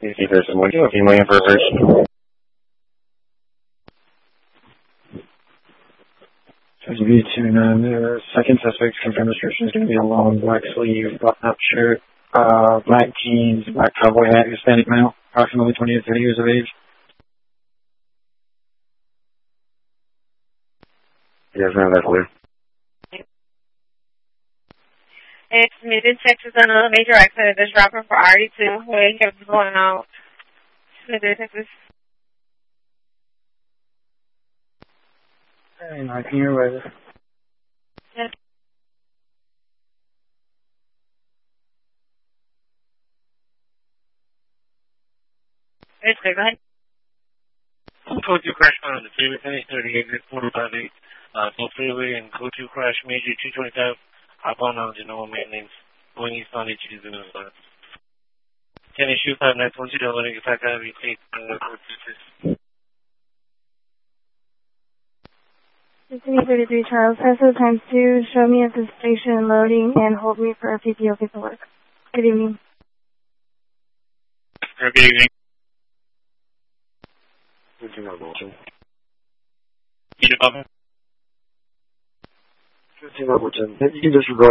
DC person, what do you have email for person? V29, second suspect confirmed description is going to be a long black sleeve, button-up shirt, black jeans, black cowboy hat, Hispanic male, approximately 20 to 30 years of age. Yes, ma'am, that's clear. It's Mid-Texas, another major accident. This driver for RE2, where he kept going out. Mid-Texas. Hey, I can hear you. Yes. It's clear, go ahead. Code 2 crash on the freeway, 38, 458, no freeway, and code 2 crash, major 225, hop on general maintenance, going east on HG Zulu. 10 issue 5920, loading attack out of code 26. 33 Charles, Tesla times 2, show me at the station loading and hold me for PPO paperwork. Good evening. Good evening. You can disregard